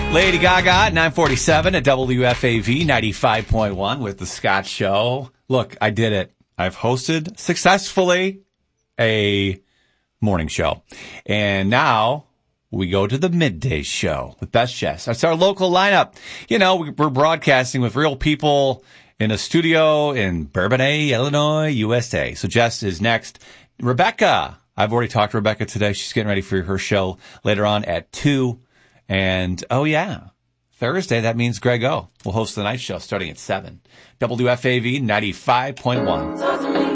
Lady Gaga at 9:47 at WFAV 95.1 with the Scott Show. Look, I did it. I've hosted successfully a morning show. And now we go to the midday show with Best Jess. That's our local lineup. You know, we're broadcasting with real people in a studio in Bourbonnais, Illinois, USA. So Jess is next. Rebecca. I've already talked to Rebecca today. She's getting ready for her show later on at 2. And, oh yeah, Thursday, that means Greg O will host the night show starting at 7. WFAV 95.1.